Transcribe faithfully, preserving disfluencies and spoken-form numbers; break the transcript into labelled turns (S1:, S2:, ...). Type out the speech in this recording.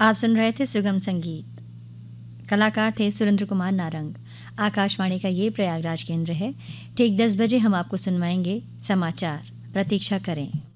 S1: आप सुन रहे थे सुगम संगीत। कलाकार थे सुरेंद्र कुमार नारंग। आकाशवाणी का ये प्रयागराज केंद्र है। ठीक दस बजे हम आपको सुनवाएंगे समाचार। प्रतीक्षा करें।